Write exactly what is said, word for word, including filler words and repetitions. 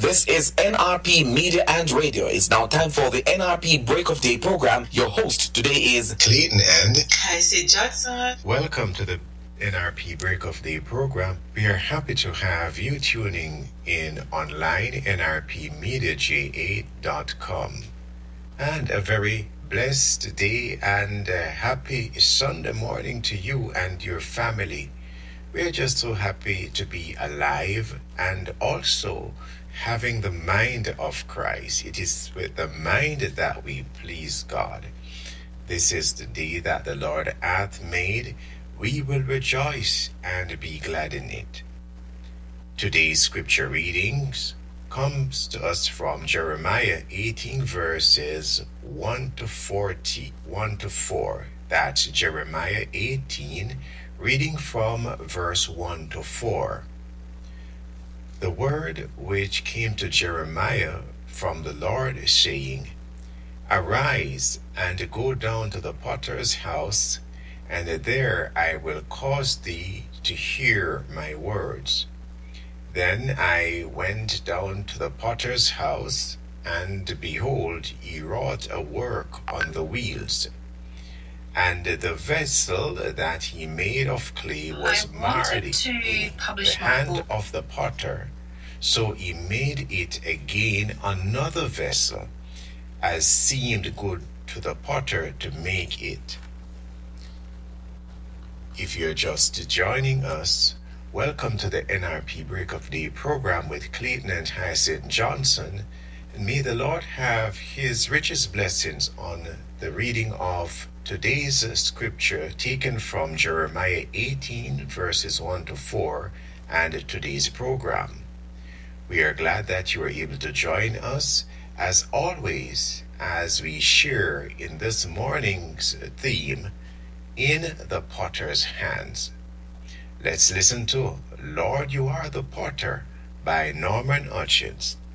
This is N R P Media and Radio. It's now time for the N R P Break of Day program. Your host today is Clayton and Casey Jackson. Welcome to the N R P Break of Day program. We are happy to have you tuning in online, N R P media j a dot com. And a very blessed day and a happy Sunday morning to you and your family. We're just so happy to be alive and also having the mind of Christ. It is with the mind that we please God. This is the day that the Lord hath made. We will rejoice and be glad in it. Today's scripture readings comes to us from Jeremiah eighteen verses one to forty, one to four. That's Jeremiah eighteen, reading from verse one to four. The word which came to Jeremiah from the Lord, saying, Arise and go down to the potter's house, and there I will cause thee to hear my words. Then I went down to the potter's house, and behold, he wrought a work on the wheels. And the vessel that he made of clay was marred in the hand of the potter. So he made it again another vessel, as seemed good to the potter to make it. If you're just joining us, welcome to the N R P Break of Day program with Clayton and Hyacinth Johnson. And may the Lord have his richest blessings on the reading of today's scripture taken from Jeremiah eighteen verses one to four and today's program. We are glad that you are able to join us as always as we share in this morning's theme, In the Potter's Hands. Let's listen to Lord, You Are the Potter by Norman Hutchins.